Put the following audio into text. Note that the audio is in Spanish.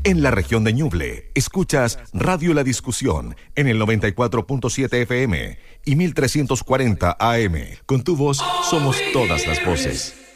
En la región de Ñuble, escuchas Radio La Discusión en el 94.7 FM y 1340 AM. Con tu voz somos todas las voces.